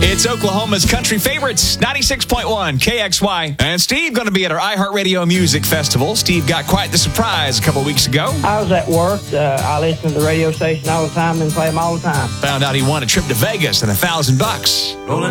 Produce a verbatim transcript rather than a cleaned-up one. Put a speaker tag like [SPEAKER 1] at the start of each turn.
[SPEAKER 1] It's Oklahoma's country favorites, ninety-six point one K X Y. And Steve going to be at our iHeartRadio Music Festival. Steve got quite the surprise a couple weeks ago.
[SPEAKER 2] I was at work. Uh, I listen to the radio station all the time and play them all the time.
[SPEAKER 1] Found out he won a trip to Vegas and a thousand bucks.
[SPEAKER 3] Rolling